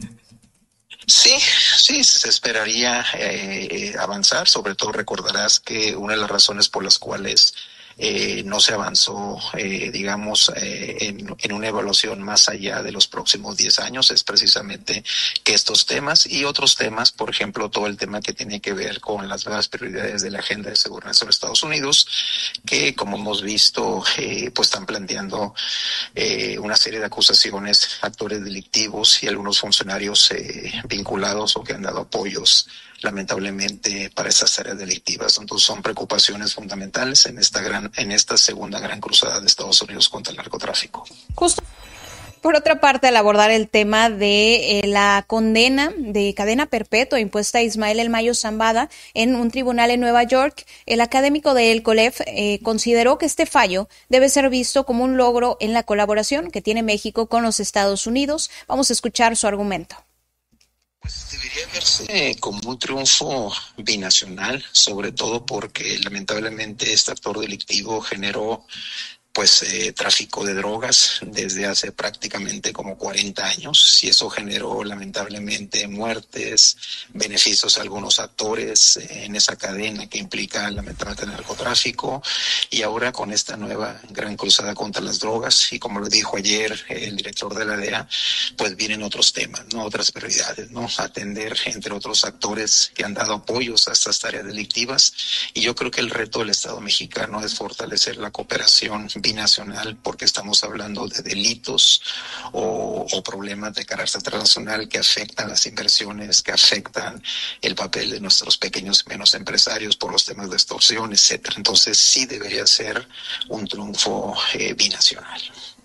Sí, sí, se esperaría eh, avanzar. Sobre todo recordarás que una de las razones por las cuales Eh, no se avanzó, eh, digamos, eh, en, en una evaluación más allá de los próximos diez años es precisamente que estos temas y otros temas, por ejemplo, todo el tema que tiene que ver con las nuevas prioridades de la agenda de seguridad de los Estados Unidos, que como hemos visto, eh, pues están planteando eh, una serie de acusaciones, actores delictivos y algunos funcionarios eh, vinculados o que han dado apoyos lamentablemente para estas áreas delictivas. Entonces son preocupaciones fundamentales en esta gran, en esta segunda gran cruzada de Estados Unidos contra el narcotráfico. Justo. Por otra parte, al abordar el tema de eh, la condena de cadena perpetua impuesta a Ismael El Mayo Zambada en un tribunal en Nueva York, el académico del COLEF eh, consideró que este fallo debe ser visto como un logro en la colaboración que tiene México con los Estados Unidos. Vamos a escuchar su argumento. Pues debería verse como un triunfo binacional, sobre todo porque lamentablemente este actor delictivo generó pues eh, tráfico de drogas desde hace prácticamente como cuarenta años y eso generó lamentablemente muertes, beneficios a algunos actores en esa cadena que implica lamentablemente el narcotráfico y ahora con esta nueva gran cruzada contra las drogas y como lo dijo ayer el director de la D E A, pues vienen otros temas, no otras prioridades, no atender entre otros actores que han dado apoyos a estas tareas delictivas y yo creo que el reto del Estado mexicano es fortalecer la cooperación binacional porque estamos hablando de delitos o, o problemas de carácter transnacional que afectan las inversiones, que afectan el papel de nuestros pequeños y menos empresarios por los temas de extorsión, etcétera. Entonces sí debería ser un triunfo eh, binacional.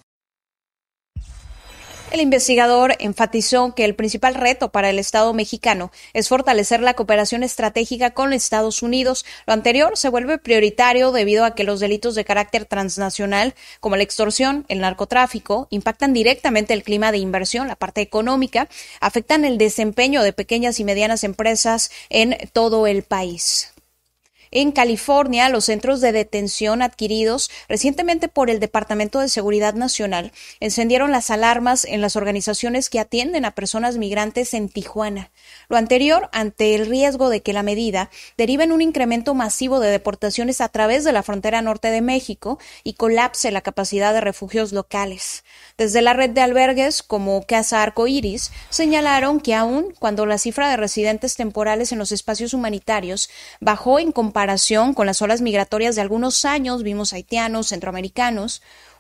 El investigador enfatizó que el principal reto para el Estado mexicano es fortalecer la cooperación estratégica con Estados Unidos. Lo anterior se vuelve prioritario debido a que los delitos de carácter transnacional, como la extorsión, el narcotráfico, impactan directamente el clima de inversión, la parte económica, afectan el desempeño de pequeñas y medianas empresas en todo el país. En California, los centros de detención adquiridos recientemente por el Departamento de Seguridad Nacional encendieron las alarmas en las organizaciones que atienden a personas migrantes en Tijuana. Lo anterior ante el riesgo de que la medida derive en un incremento masivo de deportaciones a través de la frontera norte de México y colapse la capacidad de refugios locales. Desde la red de albergues como Casa Arcoíris señalaron que aun cuando la cifra de residentes temporales en los espacios humanitarios bajó en comparación con las olas migratorias de algunos años, vimos haitianos, centroamericanos,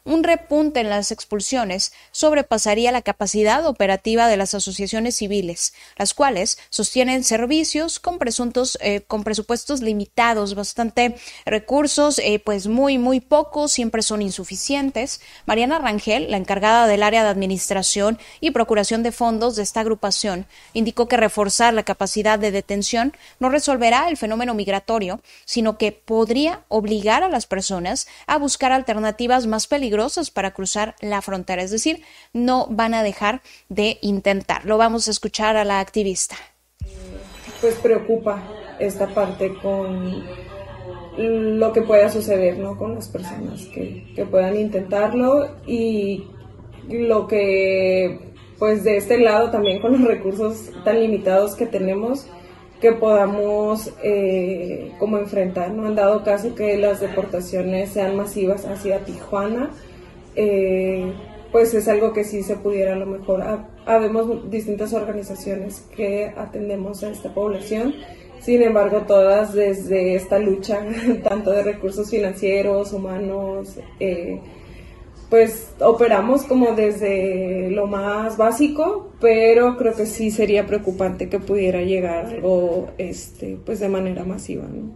un repunte en las expulsiones sobrepasaría la capacidad operativa de las asociaciones civiles, las cuales sostienen servicios con presuntos, eh, con presupuestos limitados, bastante recursos, eh, pues muy, muy pocos, siempre son insuficientes. Mariana Rangel, la encargada del área de administración y procuración de fondos de esta agrupación, indicó que reforzar la capacidad de detención no resolverá el fenómeno migratorio, sino que podría obligar a las personas a buscar alternativas más peligrosas para cruzar la frontera. Es decir, no van a dejar de intentarlo. Vamos a escuchar a la activista. Pues preocupa esta parte con lo que pueda suceder, ¿no? Con las personas que, que puedan intentarlo, y lo que, pues de este lado también con los recursos tan limitados que tenemos, que podamos eh, como enfrentar, ¿no? Han dado caso que las deportaciones sean masivas hacia Tijuana, eh, pues es algo que sí se pudiera a lo mejor. Habemos distintas organizaciones que atendemos a esta población, sin embargo todas desde esta lucha tanto de recursos financieros, humanos, eh, pues operamos como desde lo más básico, pero creo que sí sería preocupante que pudiera llegar algo este, pues de manera masiva, ¿no?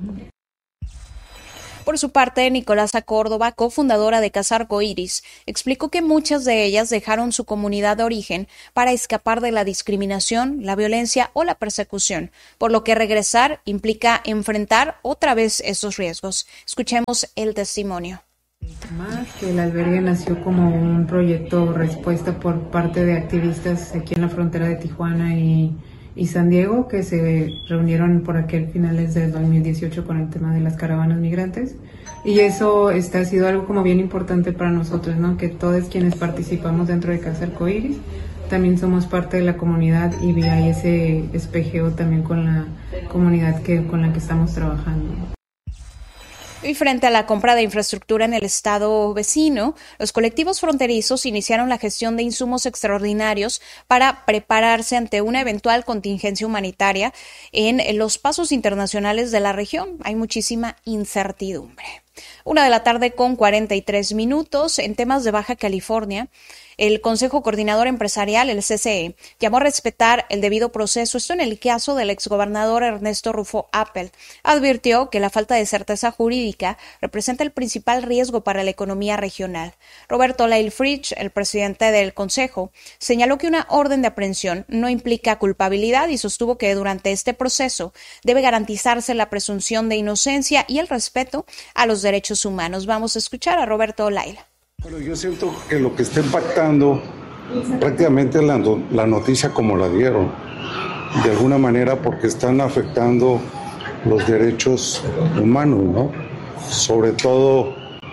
Por su parte, Nicolasa Córdoba, cofundadora de Casa Arcoíris, explicó que muchas de ellas dejaron su comunidad de origen para escapar de la discriminación, la violencia o la persecución, por lo que regresar implica enfrentar otra vez esos riesgos. Escuchemos el testimonio. Más que el albergue nació como un proyecto respuesta por parte de activistas aquí en la frontera de Tijuana y, y San Diego, que se reunieron por aquel finales del dos mil dieciocho con el tema de las caravanas migrantes, y eso este, ha sido algo como bien importante para nosotros, ¿no? Que todos quienes participamos dentro de Casa Arcoíris también somos parte de la comunidad y hay ese espejeo también con la comunidad que, con la que estamos trabajando. Y frente a la compra de infraestructura en el estado vecino, los colectivos fronterizos iniciaron la gestión de insumos extraordinarios para prepararse ante una eventual contingencia humanitaria en los pasos internacionales de la región. Hay muchísima incertidumbre. Una de la tarde con cuarenta y tres minutos. En temas de Baja California, el Consejo Coordinador Empresarial, el C C E, llamó a respetar el debido proceso. Esto en el caso del exgobernador Ernesto Rufo Appel. Advirtió que la falta de certeza jurídica representa el principal riesgo para la economía regional. Roberto Leilfrich, el presidente del Consejo, señaló que una orden de aprehensión no implica culpabilidad y sostuvo que durante este proceso debe garantizarse la presunción de inocencia y el respeto a los derechos humanos. Vamos a escuchar a Roberto Laila. Bueno, yo siento que lo que está impactando prácticamente la, la noticia como la dieron, de alguna manera, porque están afectando los derechos humanos, ¿no? Sobre todo,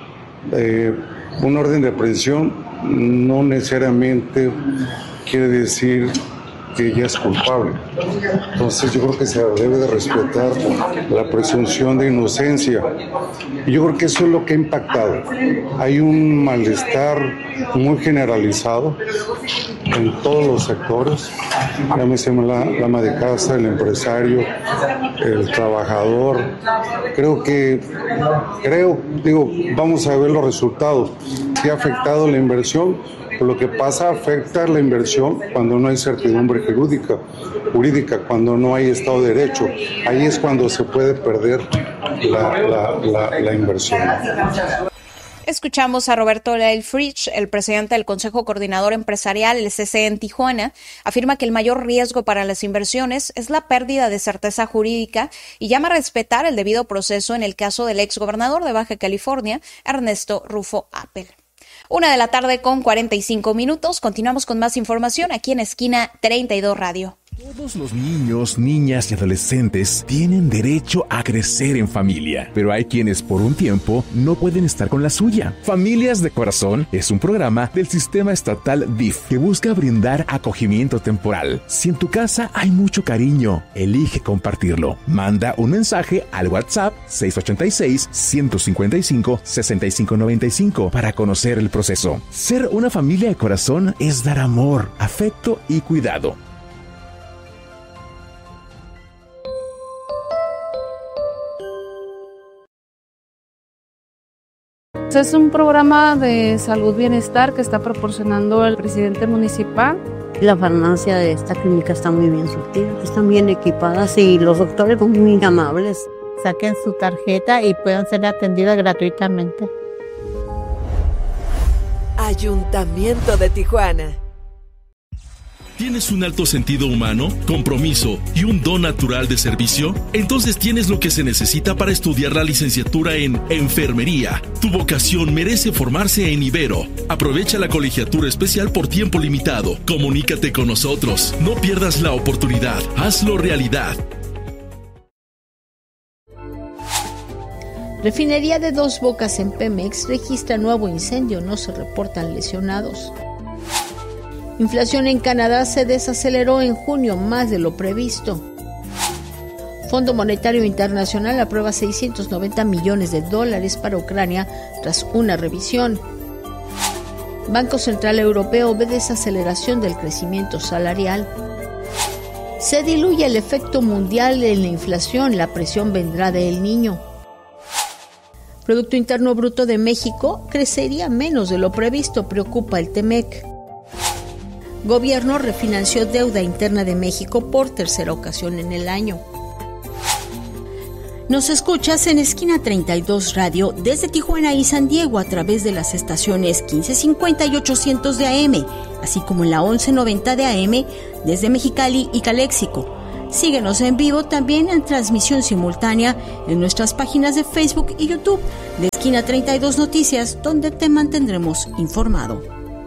eh, un orden de aprehensión no necesariamente quiere decir que ella es culpable. Entonces yo creo que se debe de respetar la presunción de inocencia. Y yo creo que eso es lo que ha impactado. Hay un malestar muy generalizado en todos los sectores. Llámese la, la ama de casa, el empresario, el trabajador. Creo que, creo, digo, vamos a ver los resultados. Si ha afectado la inversión, lo que pasa afecta la inversión cuando no hay certidumbre jurídica, jurídica, cuando no hay Estado de Derecho. Ahí es cuando se puede perder la, la, la, la inversión. Escuchamos a Roberto Leilfrich, el presidente del Consejo Coordinador Empresarial, el C C E en Tijuana. Afirma que el mayor riesgo para las inversiones es la pérdida de certeza jurídica y llama a respetar el debido proceso en el caso del exgobernador de Baja California, Ernesto Rufo Appel. Una de la tarde con cuarenta y cinco minutos. Continuamos con más información aquí en Esquina treinta y dos Radio. Todos los niños, niñas y adolescentes tienen derecho a crecer en familia, pero hay quienes por un tiempo no pueden estar con la suya. Familias de Corazón es un programa del sistema estatal D I F que busca brindar acogimiento temporal. Si en tu casa hay mucho cariño, elige compartirlo. Manda un mensaje al WhatsApp seis ocho seis, uno cinco cinco, seis cinco nueve cinco para conocer el proceso. Ser una familia de corazón es dar amor, afecto y cuidado. Es un programa de salud bienestar que está proporcionando el presidente municipal. La farmacia de esta clínica está muy bien surtida, están bien equipadas y los doctores son muy amables. Saquen su tarjeta y puedan ser atendidas gratuitamente. Ayuntamiento de Tijuana. ¿Tienes un alto sentido humano, compromiso y un don natural de servicio? Entonces tienes lo que se necesita para estudiar la licenciatura en Enfermería. Tu vocación merece formarse en Ibero. Aprovecha la colegiatura especial por tiempo limitado. Comunícate con nosotros. No pierdas la oportunidad. Hazlo realidad. Refinería de Dos Bocas en Pemex registra nuevo incendio, no se reportan lesionados. Inflación en Canadá se desaceleró en junio más de lo previsto. Fondo Monetario Internacional aprueba seiscientos noventa millones de dólares para Ucrania tras una revisión. Banco Central Europeo ve desaceleración del crecimiento salarial. Se diluye el efecto mundial en la inflación, la presión vendrá de El Niño. Producto Interno Bruto de México crecería menos de lo previsto, preocupa el Temec. Gobierno refinanció deuda interna de México por tercera ocasión en el año. Nos escuchas en Esquina treinta y dos Radio desde Tijuana y San Diego a través de las estaciones quince cincuenta y ochocientos de A M, así como en la once noventa de A M desde Mexicali y Caléxico. Síguenos en vivo también en transmisión simultánea en nuestras páginas de Facebook y YouTube de Esquina treinta y dos Noticias, donde te mantendremos informado.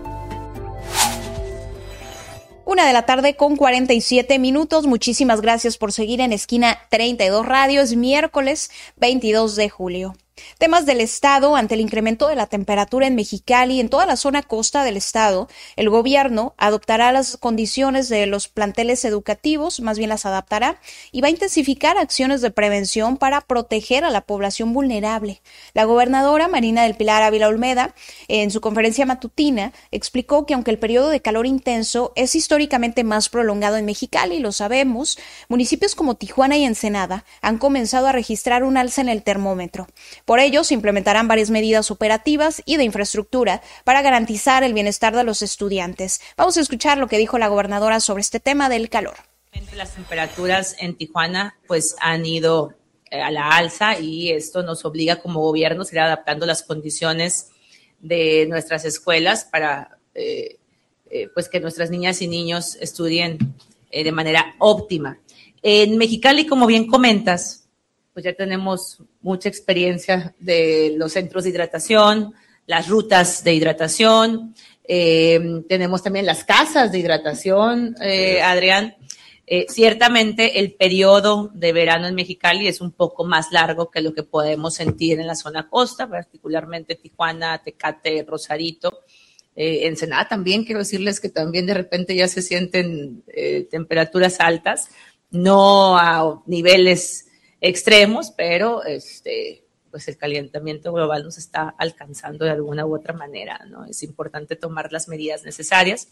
Una de la tarde con cuarenta y siete minutos. Muchísimas gracias por seguir en Esquina treinta y dos Radio. Es miércoles veintidós de julio. Temas del Estado. Ante el incremento de la temperatura en Mexicali y en toda la zona costa del Estado, el gobierno adoptará las condiciones de los planteles educativos, más bien las adaptará, y va a intensificar acciones de prevención para proteger a la población vulnerable. La gobernadora Marina del Pilar Ávila Olmeda, en su conferencia matutina, explicó que aunque el periodo de calor intenso es históricamente más prolongado en Mexicali, lo sabemos, municipios como Tijuana y Ensenada han comenzado a registrar un alza en el termómetro. Por ello, se implementarán varias medidas operativas y de infraestructura para garantizar el bienestar de los estudiantes. Vamos a escuchar lo que dijo la gobernadora sobre este tema del calor. Las temperaturas en Tijuana pues han ido a la alza y esto nos obliga como gobierno a ir adaptando las condiciones de nuestras escuelas para eh, eh, pues que nuestras niñas y niños estudien eh, de manera óptima. En Mexicali, como bien comentas, pues ya tenemos mucha experiencia de los centros de hidratación, las rutas de hidratación, eh, tenemos también las casas de hidratación, eh, Adrián. Eh, ciertamente el periodo de verano en Mexicali es un poco más largo que lo que podemos sentir en la zona costa, particularmente Tijuana, Tecate, Rosarito. Eh, Ensenada también, quiero decirles que también de repente ya se sienten eh, temperaturas altas, no a niveles extremos, pero este, pues el calentamiento global nos está alcanzando de alguna u otra manera, ¿no? Es importante tomar las medidas necesarias.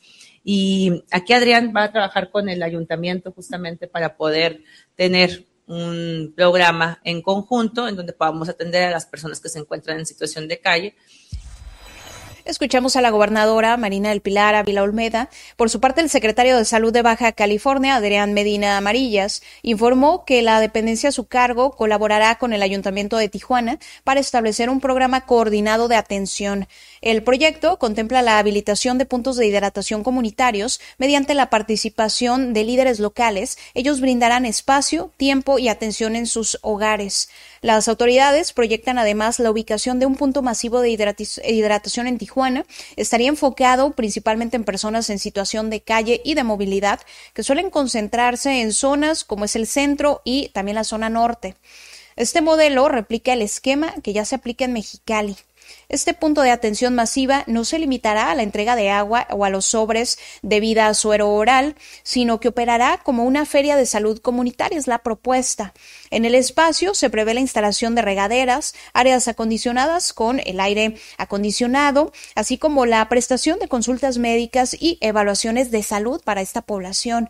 Y aquí Adrián va a trabajar con el ayuntamiento justamente para poder tener un programa en conjunto en donde podamos atender a las personas que se encuentran en situación de calle. Escuchamos a la gobernadora Marina del Pilar Ávila Olmeda. Por su parte, el secretario de Salud de Baja California, Adrián Medina Amarillas, informó que la dependencia a su cargo colaborará con el Ayuntamiento de Tijuana para establecer un programa coordinado de atención. El proyecto contempla la habilitación de puntos de hidratación comunitarios mediante la participación de líderes locales. Ellos brindarán espacio, tiempo y atención en sus hogares. Las autoridades proyectan además la ubicación de un punto masivo de hidratación en Tijuana. Estaría enfocado principalmente en personas en situación de calle y de movilidad que suelen concentrarse en zonas como es el centro y también la zona norte. Este modelo replica el esquema que ya se aplica en Mexicali. Este punto de atención masiva no se limitará a la entrega de agua o a los sobres de vida suero oral, sino que operará como una feria de salud comunitaria, es la propuesta. En el espacio se prevé la instalación de regaderas, áreas acondicionadas con el aire acondicionado, así como la prestación de consultas médicas y evaluaciones de salud para esta población.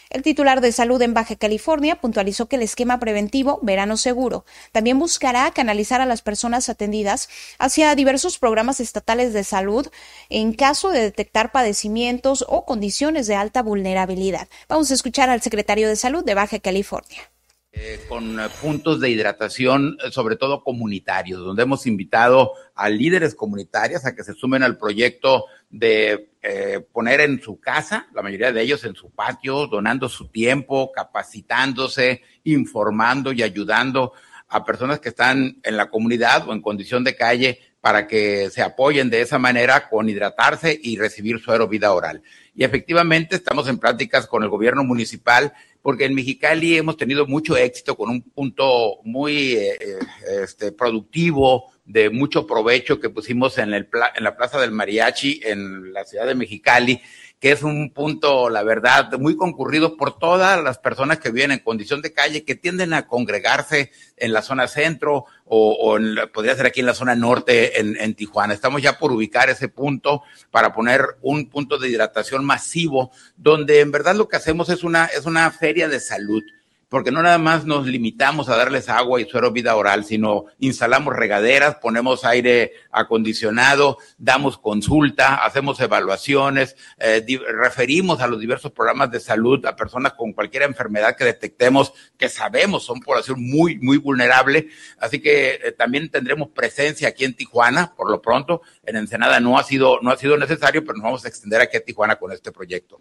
El titular de Salud en Baja California puntualizó que el esquema preventivo Verano Seguro también buscará canalizar a las personas atendidas hacia diversos programas estatales de salud en caso de detectar padecimientos o condiciones de alta vulnerabilidad. Vamos a escuchar al secretario de Salud de Baja California. Eh, con puntos de hidratación, sobre todo comunitarios, donde hemos invitado a líderes comunitarias a que se sumen al proyecto de eh, poner en su casa, la mayoría de ellos en su patio, donando su tiempo, capacitándose, informando y ayudando a personas que están en la comunidad o en condición de calle para que se apoyen de esa manera con hidratarse y recibir suero vida oral. Y efectivamente estamos en pláticas con el gobierno municipal porque en Mexicali hemos tenido mucho éxito con un punto muy eh, este, productivo, de mucho provecho que pusimos en, el, en la Plaza del Mariachi en la ciudad de Mexicali, que es un punto, la verdad, muy concurrido por todas las personas que viven en condición de calle, que tienden a congregarse en la zona centro o, o en, podría ser aquí en la zona norte en, en Tijuana. Estamos ya por ubicar ese punto para poner un punto de hidratación masivo, donde en verdad lo que hacemos es una, es una feria de salud, porque no nada más nos limitamos a darles agua y suero vida oral, sino instalamos regaderas, ponemos aire acondicionado, damos consulta, hacemos evaluaciones, eh, di- referimos a los diversos programas de salud a personas con cualquier enfermedad que detectemos, que sabemos son población muy, muy vulnerable. Así que eh, también tendremos presencia aquí en Tijuana, por lo pronto. En Ensenada no ha sido, no ha sido necesario, pero nos vamos a extender aquí a Tijuana con este proyecto.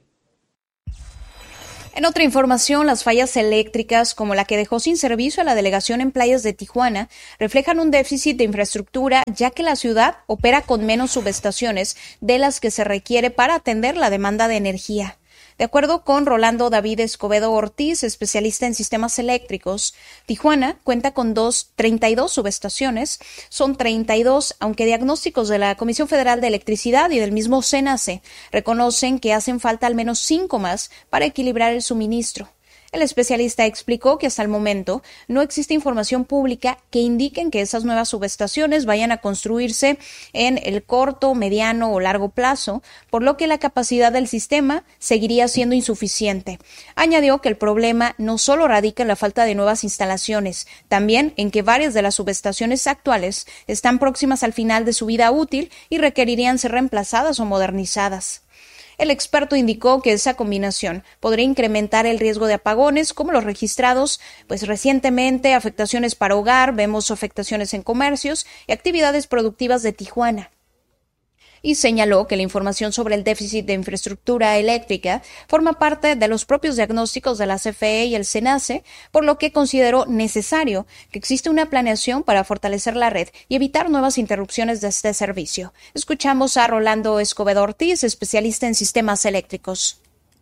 En otra información, las fallas eléctricas, como la que dejó sin servicio a la delegación en playas de Tijuana, reflejan un déficit de infraestructura, ya que la ciudad opera con menos subestaciones de las que se requiere para atender la demanda de energía. De acuerdo con Rolando David Escobedo Ortiz, especialista en sistemas eléctricos, Tijuana cuenta con dos, treinta y dos subestaciones, son treinta y dos, aunque diagnósticos de la Comisión Federal de Electricidad y del mismo CENACE reconocen que hacen falta al menos cinco más para equilibrar el suministro. El especialista explicó que hasta el momento no existe información pública que indique que esas nuevas subestaciones vayan a construirse en el corto, mediano o largo plazo, por lo que la capacidad del sistema seguiría siendo insuficiente. Añadió que el problema no solo radica en la falta de nuevas instalaciones, también en que varias de las subestaciones actuales están próximas al final de su vida útil y requerirían ser reemplazadas o modernizadas. El experto indicó que esa combinación podría incrementar el riesgo de apagones, como los registrados, pues recientemente, afectaciones para hogar, vemos afectaciones en comercios y actividades productivas de Tijuana. Y señaló que la información sobre el déficit de infraestructura eléctrica forma parte de los propios diagnósticos de la C F E y el CENACE, por lo que consideró necesario que existe una planeación para fortalecer la red y evitar nuevas interrupciones de este servicio. Escuchamos a Rolando Escobedo Ortiz, especialista en sistemas eléctricos.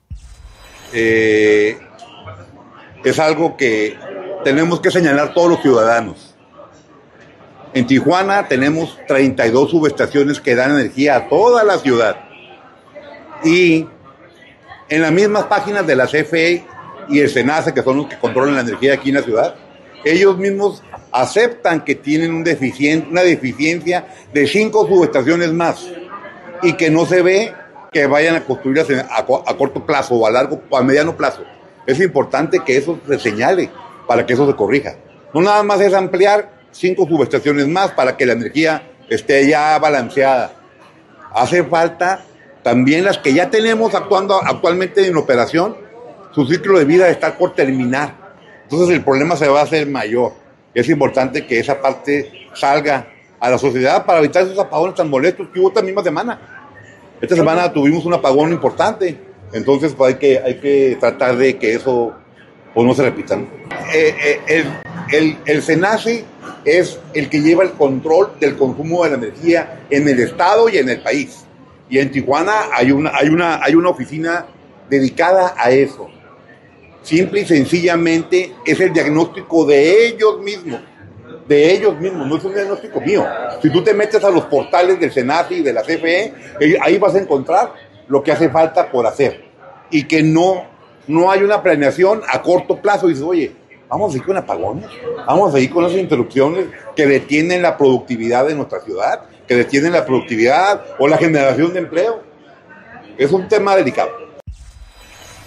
Eh, es algo que tenemos que señalar todos los ciudadanos. En Tijuana tenemos treinta y dos subestaciones que dan energía a toda la ciudad. Y en las mismas páginas de la C F E y el CENACE, que son los que controlan la energía aquí en la ciudad, ellos mismos aceptan que tienen un deficien- una deficiencia de cinco subestaciones más y que no se ve que vayan a construirlas a, a corto plazo o a largo o a mediano plazo. Es importante que eso se señale para que eso se corrija. No nada más es ampliar cinco subestaciones más para que la energía esté ya balanceada. Hace falta también las que ya tenemos actuando actualmente en operación, su ciclo de vida está por terminar. Entonces el problema se va a hacer mayor. Es importante que esa parte salga a la sociedad para evitar esos apagones tan molestos que hubo esta misma semana. Esta semana tuvimos un apagón importante, entonces pues, hay que, hay que tratar de que eso pues, no se repita, ¿no? Eh, eh, el, el, el CENACE es el que lleva el control del consumo de la energía en el estado y en el país. Y en Tijuana hay una, hay una, hay una oficina dedicada a eso. Simple y sencillamente es el diagnóstico de ellos mismos. De ellos mismos, no es un diagnóstico mío. Si tú te metes a los portales del CENACE y de la C F E, ahí vas a encontrar lo que hace falta por hacer. Y que no, no hay una planeación a corto plazo. Y dices, oye, vamos a seguir con apagones, vamos a seguir con esas interrupciones que detienen la productividad de nuestra ciudad, que detienen la productividad o la generación de empleo. Es un tema delicado.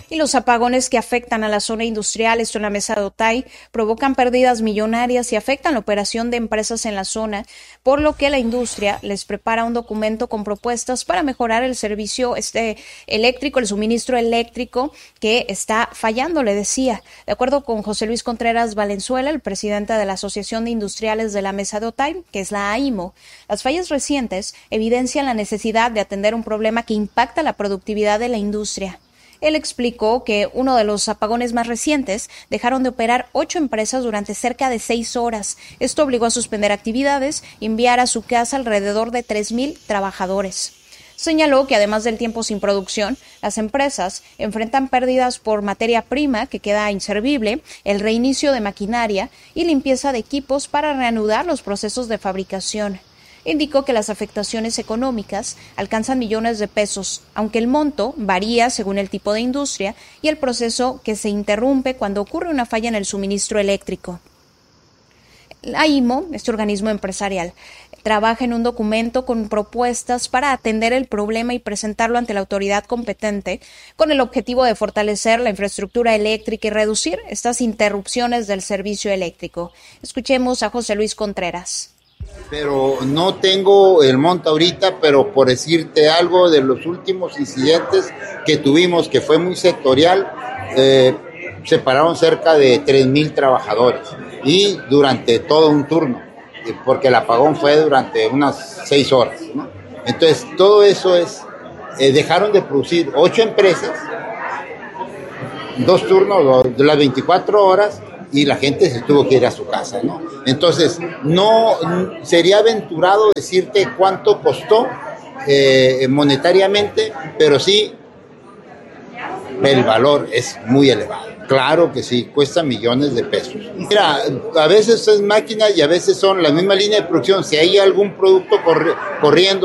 Y los apagones que afectan a la zona industrial, esto en la mesa de Otay, provocan pérdidas millonarias y afectan la operación de empresas en la zona, por lo que la industria les prepara un documento con propuestas para mejorar el servicio este eléctrico, el suministro eléctrico que está fallando, le decía. De acuerdo con José Luis Contreras Valenzuela, el presidente de la Asociación de Industriales de la Mesa de Otay, que es la A I M O, las fallas recientes evidencian la necesidad de atender un problema que impacta la productividad de la industria. Él explicó que uno de los apagones más recientes dejaron de operar ocho empresas durante cerca de seis horas. Esto obligó a suspender actividades y enviar a su casa alrededor de tres mil trabajadores. Señaló que además del tiempo sin producción, las empresas enfrentan pérdidas por materia prima que queda inservible, el reinicio de maquinaria y limpieza de equipos para reanudar los procesos de fabricación. Indicó que las afectaciones económicas alcanzan millones de pesos, aunque el monto varía según el tipo de industria y el proceso que se interrumpe cuando ocurre una falla en el suministro eléctrico. La A I M O, este organismo empresarial, trabaja en un documento con propuestas para atender el problema y presentarlo ante la autoridad competente, con el objetivo de fortalecer la infraestructura eléctrica y reducir estas interrupciones del servicio eléctrico. Escuchemos a José Luis Contreras. Pero no tengo el monto ahorita, pero por decirte algo de los últimos incidentes que tuvimos, que fue muy sectorial, eh, se pararon cerca de tres mil trabajadores y durante todo un turno, porque el apagón fue durante unas seis horas, ¿no? Entonces todo eso es, eh, dejaron de producir ocho empresas, dos turnos de las veinticuatro horas, y la gente se tuvo que ir a su casa, ¿no? Entonces, no sería aventurado decirte cuánto costó eh, monetariamente, pero sí el valor es muy elevado. Claro que sí, cuesta millones de pesos. Mira, a veces es máquina y a veces son la misma línea de producción. Si hay algún producto corri- corriendo